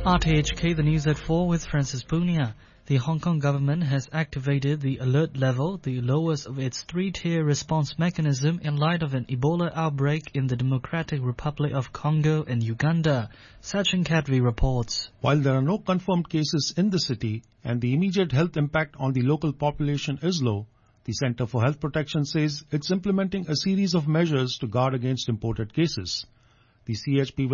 RTHK, the news at 4 with Francis Punia. The Hong Kong government has activated the alert level, the lowest of its three-tier response mechanism in light of an Ebola outbreak in the Democratic Republic of Congo and Uganda. Sachin Kadri reports. While there are no confirmed cases in the city and the immediate health impact on the local population is low, the Centre for Health Protection says it's implementing a series of measures to guard against imported cases. The CHP will